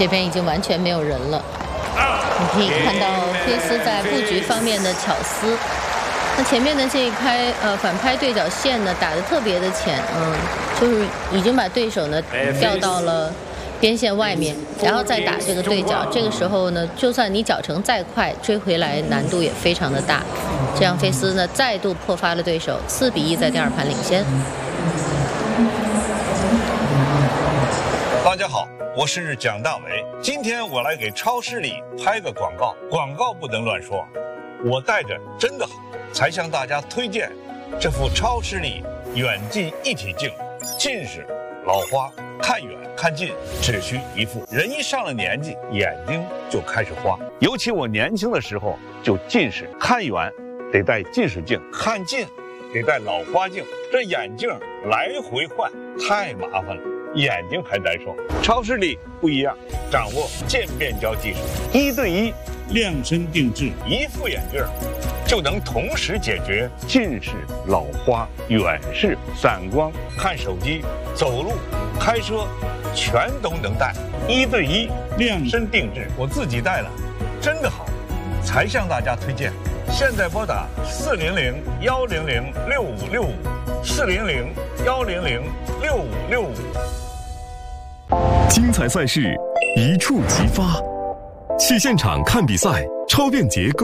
这边已经完全没有人了。你可以看到菲斯在布局方面的巧思。那前面的这一拍反拍对角线呢，打得特别的浅，就是已经把对手呢调到了边线外面，然后再打这个对角。这个时候呢，就算你脚程再快，追回来难度也非常的大。这样菲斯呢再度破发了对手，4-1在第二盘领先。 大家好，我是蒋大为。今天我来给超视力拍个广告，广告不能乱说。我戴着真的好，才向大家推荐这副超视力远近一体镜。近视、老花、看远看近只需一副。人一上了年纪，眼睛就开始花。尤其我年轻的时候就近视，看远得戴近视镜，看近得戴老花镜，这眼镜来回换太麻烦了，眼睛还难受。超视力不一样，掌握渐变焦技术，1对1量身定制，一副眼镜就能同时解决近视、老花、远视、散光、看手机、走路、开车，全都能戴。1对1量身定制，我自己戴了，真的好，才向大家推荐。现在拨打400-100-6565，400-100-6565。 精彩赛事一触即发，去现场看比赛，超便捷